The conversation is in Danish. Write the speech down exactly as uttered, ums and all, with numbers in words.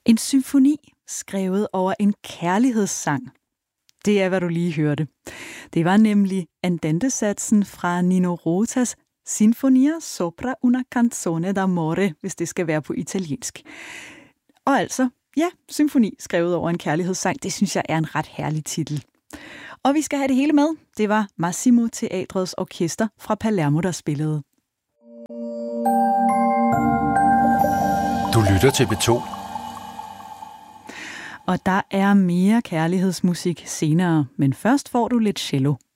En symfoni skrevet over en kærlighedssang. Det er, hvad du lige hørte. Det var nemlig Andante-satsen fra Nino Rotas Sinfonia sopra una canzone d'amore, hvis det skal være på italiensk. Og altså, ja, symfoni skrevet over en kærlighedssang, det synes jeg er en ret herlig titel. Og vi skal have det hele med. Det var Massimo Teatrets orkester fra Palermo, der spillede. Du lytter til B to. Og der er mere kærlighedsmusik senere, men først får du lidt cello.